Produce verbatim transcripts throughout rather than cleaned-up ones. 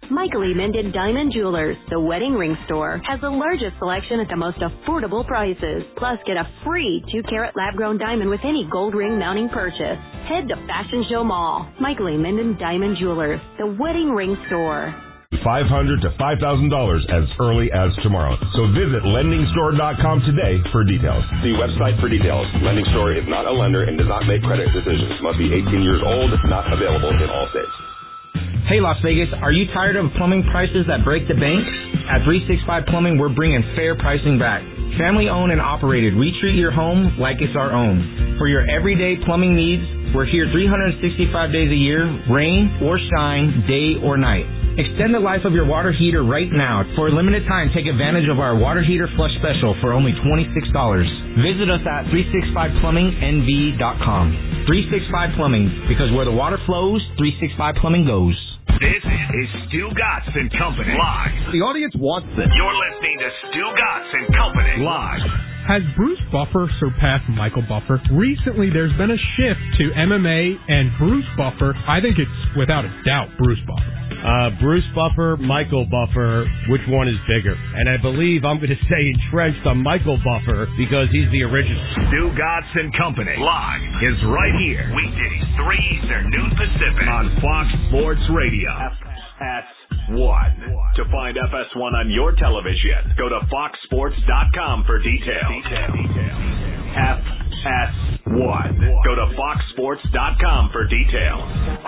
Michael E. Minden Diamond Jewelers, the wedding ring store, has the largest selection at the most affordable prices. Plus, get a free two-carat lab-grown diamond with any gold ring mounting purchase. Head to Fashion Show Mall. Michael E. Minden Diamond Jewelers, the wedding ring store. five hundred dollars to five thousand dollars as early as tomorrow. So visit lending store dot com today for details. See website for details. Lending Store is not a lender and does not make credit decisions. Must be eighteen years old. Not available in all states. Hey, Las Vegas, are you tired of plumbing prices that break the bank? At three sixty-five Plumbing, we're bringing fair pricing back. Family owned and operated, we treat your home like it's our own. For your everyday plumbing needs, we're here three hundred sixty-five days a year, rain or shine, day or night. Extend the life of your water heater right now. For a limited time, take advantage of our water heater flush special for only twenty-six dollars. Visit us at three sixty-five plumbing n v dot com. three sixty-five Plumbing, because where the water flows, three sixty-five Plumbing goes. This is Stu Gotts and Company live. The audience wants it. You're listening to Stu Gotts and Company live. Has Bruce Buffer surpassed Michael Buffer? Recently, there's been a shift to M M A and Bruce Buffer. I think it's, without a doubt, Bruce Buffer. Uh, Bruce Buffer, Michael Buffer, which one is bigger? And I believe I'm going to say entrenched on Michael Buffer because he's the original. Stu Gotts and Company live is right here. Weekdays, three Eastern, noon Pacific on Fox Sports Radio. F S one. To find F S one on your television, go to fox sports dot com for details. F S one. Go to fox sports dot com for details.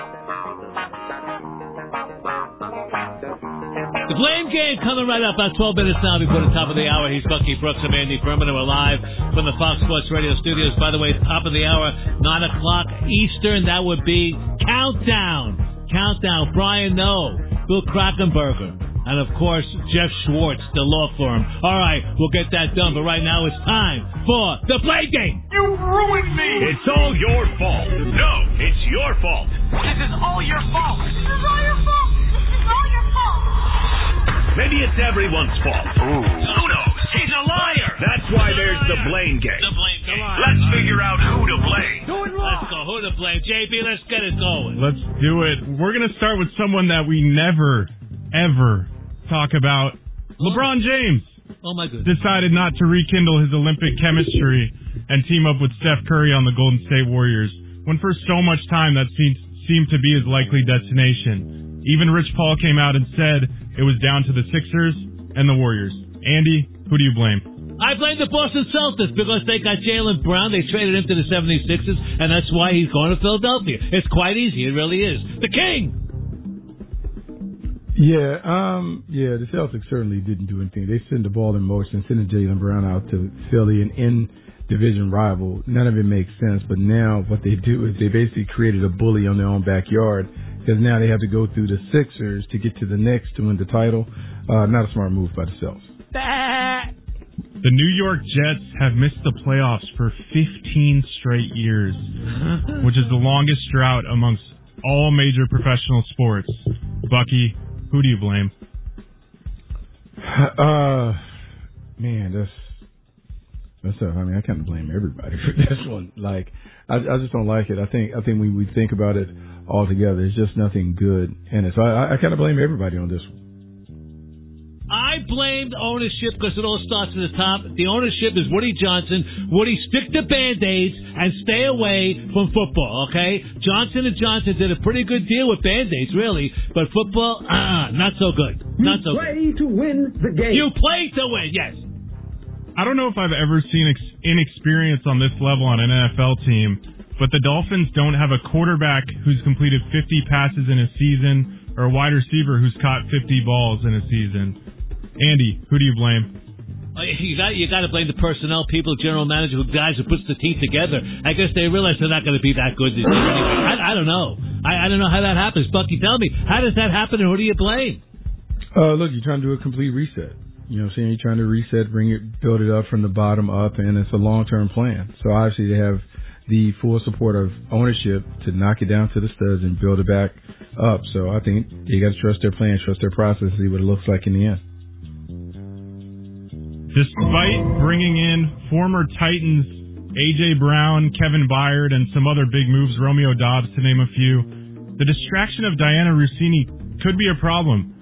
The Blame Game coming right up about twelve minutes now before the top of the hour. He's Bucky Brooks and Andy Furman, and we're live from the Fox Sports Radio studios. By the way, top of the hour, nine o'clock Eastern. That would be Countdown. Countdown. Brian No, Bill Krakenberger, and, of course, Jeff Schwartz, the law firm. All right, we'll get that done, but right now it's time for the Blame Game. You ruined me. It's all your fault. No, it's your fault. This is all your fault. This is all your fault. This is all your fault. Maybe it's everyone's fault. Ooh. Who knows? He's a liar. That's why there's the Blame Game. The Blame Game. Let's figure out who to blame. Let's go. Who to blame? J B, let's get it going. Let's do it. We're going to start with someone that we never, ever talk about. LeBron James. Oh, my goodness. Decided not to rekindle his Olympic chemistry and team up with Steph Curry on the Golden State Warriors, when for so much time that seemed, seemed to be his likely destination. Even Rich Paul came out and said it was down to the Sixers and the Warriors. Andy, who do you blame? I blame the Boston Celtics because they got Jaylen Brown. They traded him to the seventy-sixers, and that's why he's going to Philadelphia. It's quite easy. It really is. The King! Yeah, um, yeah, the Celtics certainly didn't do anything. They sent the ball in motion, sending Jaylen Brown out to Philly, an in-division rival. None of it makes sense, but now what they do is they basically created a bully on their own backyard, because now they have to go through the Sixers to get to the Knicks to win the title. Uh, not a smart move by the Celtics. The New York Jets have missed the playoffs for fifteen straight years, which is the longest drought amongst all major professional sports. Bucky, who do you blame? Uh, man, that's that's tough. I mean, I kind of blame everybody for this one. Like, I, I just don't like it. I think I think when we think about it all together, it's just nothing good in it. So I, I kind of blame everybody on this one. I blamed ownership because it all starts at the top. The ownership is Woody Johnson. Woody, stick to Band-Aids and stay away from football, okay? Johnson and Johnson did a pretty good deal with Band-Aids, really. But football, uh, not so good. Not so good. You play to win the game. You play to win, yes. I don't know if I've ever seen ex- inexperience on this level on an N F L team, but the Dolphins don't have a quarterback who's completed fifty passes in a season or a wide receiver who's caught fifty balls in a season. Andy, who do you blame? You got you got to blame the personnel people, general manager, who guys who puts the team together. I guess they realize they're not going to be that good this year. I, I don't know. I, I don't know how that happens. Bucky, tell me, how does that happen, and who do you blame? Uh, look, you're trying to do a complete reset. You know what I'm saying? You're trying to reset, bring it, build it up from the bottom up, and it's a long-term plan. So obviously they have the full support of ownership to knock it down to the studs and build it back up. So I think you got to trust their plan, trust their process, see what it looks like in the end. Despite bringing in former Titans A J. Brown, Kevin Byard, and some other big moves, Romeo Doubs to name a few, the distraction of Diana Rossini could be a problem.